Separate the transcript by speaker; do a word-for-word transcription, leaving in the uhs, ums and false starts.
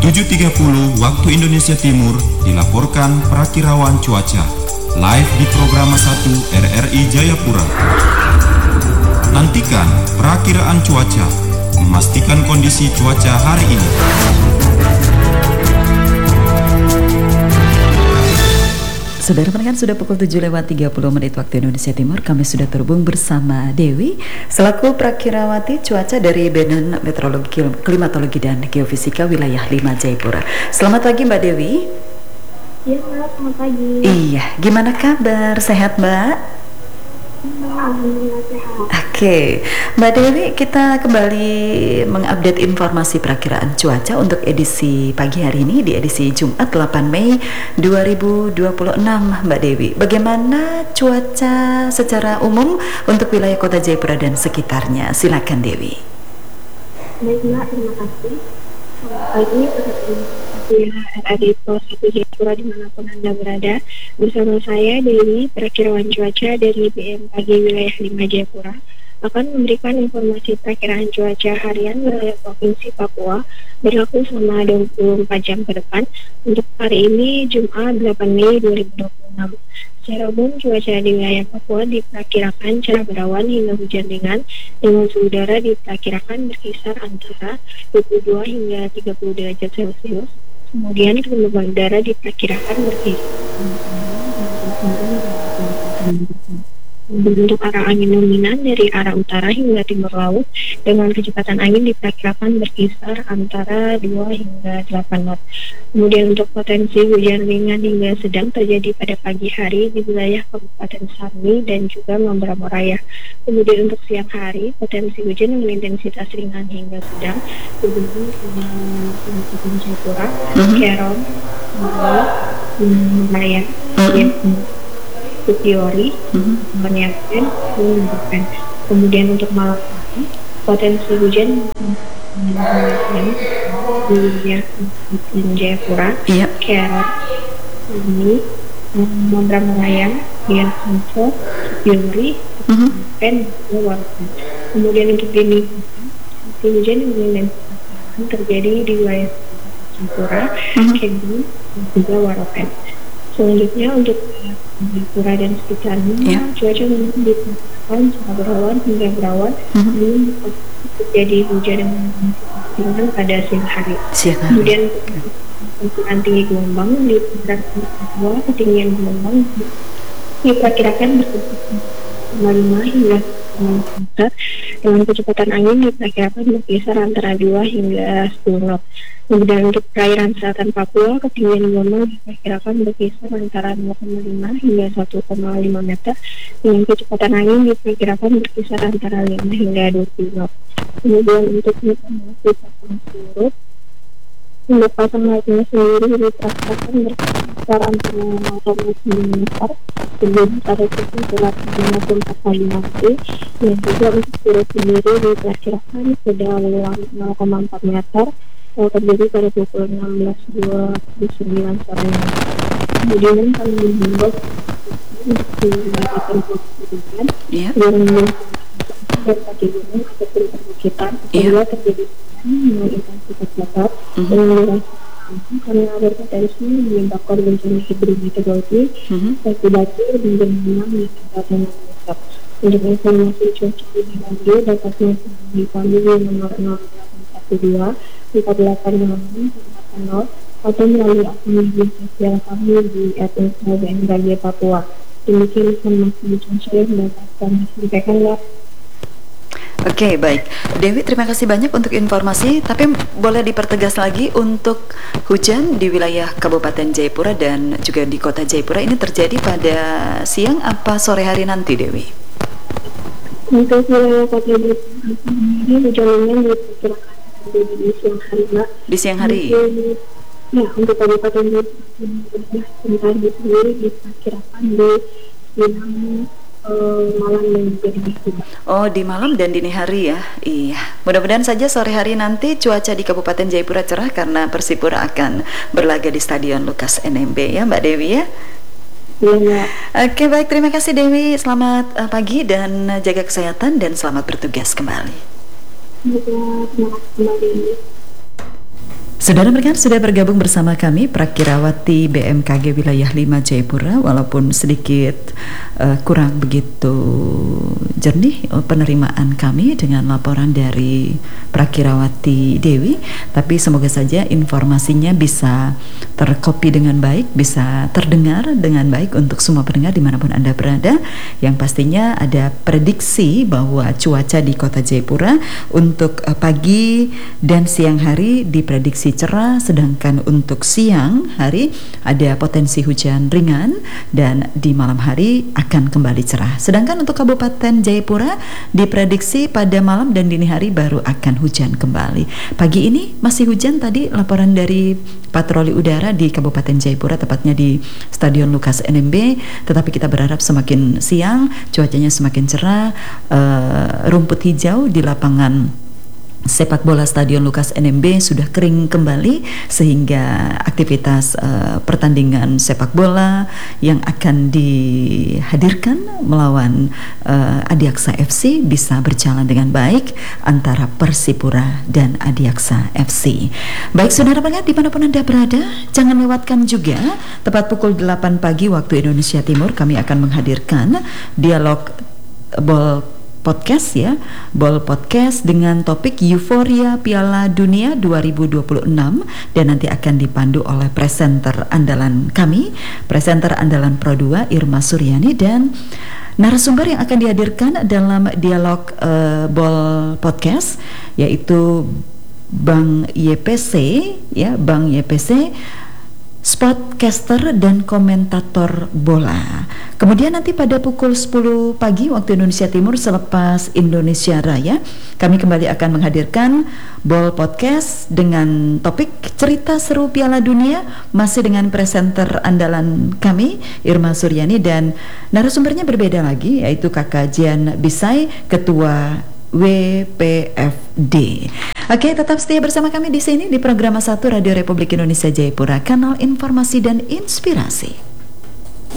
Speaker 1: tujuh tiga puluh waktu Indonesia Timur dilaporkan perakirawan cuaca live di program satu R R I Jayapura. Nantikan perakiraan cuaca, memastikan kondisi cuaca hari ini.
Speaker 2: Saudara pendengar, sudah pukul tujuh lewat tiga puluh menit waktu Indonesia Timur. Kami sudah terhubung bersama Dewi selaku prakirawati cuaca dari Badan Meteorologi, Klimatologi dan Geofisika Wilayah lima Jayapura. Selamat pagi Mbak Dewi.
Speaker 3: Iya, selamat pagi.
Speaker 2: Iya, gimana kabar? Sehat Mbak?
Speaker 3: Alhamdulillah sehat.
Speaker 2: Oke, Mbak Dewi, kita kembali mengupdate informasi perakiraan cuaca untuk edisi pagi hari ini di edisi Jumat delapan Mei dua ribu dua puluh enam, Mbak Dewi. Bagaimana cuaca secara umum untuk wilayah Kota Jayapura dan sekitarnya? Silakan Dewi.
Speaker 3: Baik Mbak, terima kasih. Selamat pagi para pendengar R R I Pro satu Jayapura dimanapun Anda berada. Bersama saya Dewi, perakirawan cuaca dari B M K G Wilayah lima Jayapura, akan memberikan informasi perakiraan cuaca harian wilayah Provinsi Papua berlaku selama dua puluh empat jam ke depan untuk hari ini Jumat delapan Mei dua ribu dua puluh enam. Secara umum cuaca di wilayah Papua diperkirakan cerah berawan hingga hujan ringan dengan suhu udara diperkirakan berkisar antara dua puluh dua hingga tiga puluh derajat Celcius. Kemudian kelembaban udara diperkirakan berkisar Bentuk arah angin dominan dari arah utara hingga timur laut dengan kecepatan angin diperkirakan berkisar antara dua hingga delapan knot. Kemudian untuk potensi hujan ringan hingga sedang terjadi pada pagi hari di wilayah Kabupaten Sarmi dan juga Mamberamo Raya. Kemudian untuk siang hari potensi hujan dengan intensitas ringan hingga sedang terjadi pada Kabupaten Jayapura, Kerom, Mamberamo Raya, Teori, menyiapkan, menentukan. Kemudian untuk malam hari, potensi hujan di wilayah Jayapura, Kerot, ini, Mamberamo Raya, Biak Sanso, Teori, dan Warna. Kemudian untuk dini, potensi hujan yang terjadi di wilayah Jayapura, Kebu, dan juga Waropen. Selanjutnya untuk Jayapura dan sekitarnya, yeah. cuaca memang diperkirakan cerah berawan hingga berawan, belum mm. terjadi hujan yang ringan pada siang hari. Siang hari. Kemudian ukuran tinggi gelombang di perkiraan Papua, ketinggian gelombang diperkirakan berkisar lima hingga enam meter dengan kecepatan angin diperkirakan berkisar antara dua hingga sepuluh knot. Kemudian untuk perairan selatan Papua, ketinggian gelombang diperkirakan berkisar antara nol koma lima hingga satu koma lima meter dengan kecepatan angin diperkirakan berkisar antara lima hingga dua puluh knot. Kemudian untuk informasi pasang surut, untuk pasang lautnya sendiri diperkirakan berkisar antara nol koma sembilan meter terjadi pada pukul delapan maupun empat kali nanti, dan juga untuk surut sendiri diperkirakan sedalam nol koma empat meter terjadi pada pukul enam belas dua puluh sembilan sore nanti. Kemudian kami menghimbau untuk melakukan hujan dan dan kaki gunung ataupun perbukitan apabila terjadi hujan dengan intensitas lebat dengan durasi karena berpotensi menyebabkan bencana hidrometeorologi, akibatnya bencana alam di tempat yang menetap. Untuk informasi cuaca lebih lanjut dapat menghubungi kami di nomor nol delapan satu dua empat delapan enam delapan nol atau melalui akun media sosial kami di at b m k g Papua. Demikian informasi cuaca yang dapat kami sampaikan, Mbak.
Speaker 2: Oke, okay, baik. Dewi, terima kasih banyak untuk informasi. Tapi boleh dipertegas lagi untuk hujan di wilayah Kabupaten Jayapura dan juga di Kota Jayapura ini terjadi pada siang apa sore hari nanti, Dewi?
Speaker 3: Untuk wilayah Kota Jayapura ini hujannya diperkirakan terjadi di siang hari, Mbak.
Speaker 2: Di siang hari?
Speaker 3: Ya, untuk Kabupaten Jayapura sendiri diperkirakan di siang malam dan juga dini hari.
Speaker 2: Oh, di malam dan dini hari ya. Iya. Mudah-mudahan saja sore hari nanti cuaca di Kabupaten Jayapura cerah karena Persipura akan berlaga di Stadion Lukas N M B ya, Mbak Dewi ya.
Speaker 3: Iya.
Speaker 2: Oke, baik, terima kasih Dewi. Selamat uh, pagi dan jaga kesehatan dan selamat bertugas kembali.
Speaker 3: Terima kasih kembali.
Speaker 2: Saudara pendengar, sudah bergabung bersama kami Prakirawati B M K G Wilayah lima Jayapura. Walaupun sedikit uh, kurang begitu jernih penerimaan kami dengan laporan dari Prakirawati Dewi, tapi semoga saja informasinya bisa terkopi dengan baik, bisa terdengar dengan baik untuk semua pendengar dimanapun Anda berada. Yang pastinya ada prediksi bahwa cuaca di kota Jayapura untuk uh, pagi dan siang hari diprediksi cerah, sedangkan untuk siang hari ada potensi hujan ringan dan di malam hari akan kembali cerah. Sedangkan untuk Kabupaten Jayapura diprediksi pada malam dan dini hari baru akan hujan kembali. Pagi ini masih hujan, tadi laporan dari patroli udara di Kabupaten Jayapura, tepatnya di Stadion Lukas N M B, tetapi kita berharap semakin siang cuacanya semakin cerah, uh, rumput hijau di lapangan sepak bola Stadion Lukas N M B sudah kering kembali, sehingga aktivitas uh, pertandingan sepak bola yang akan dihadirkan melawan uh, Adiaksa F C bisa berjalan dengan baik antara Persipura dan Adiaksa F C. Baik saudara pendengar dimanapun Anda berada, jangan lewatkan juga tepat pukul delapan pagi waktu Indonesia Timur kami akan menghadirkan dialog bol podcast ya, Bol Podcast dengan topik Euforia Piala Dunia dua ribu dua puluh enam, dan nanti akan dipandu oleh presenter andalan kami, presenter andalan Pro dua Irma Suryani, dan narasumber yang akan dihadirkan dalam dialog uh, Bol Podcast yaitu Bang Y P C ya, Bang Y P C, sportcaster dan komentator bola. Kemudian nanti pada pukul sepuluh pagi waktu Indonesia Timur selepas Indonesia Raya, kami kembali akan menghadirkan Bol Podcast dengan topik cerita seru Piala Dunia, masih dengan presenter andalan kami Irma Suryani, dan narasumbernya berbeda lagi yaitu Kakak Jian Bisai, Ketua W P F D. Oke, tetap setia bersama kami di sini di program satu Radio Republik Indonesia Jayapura, kanal informasi dan inspirasi.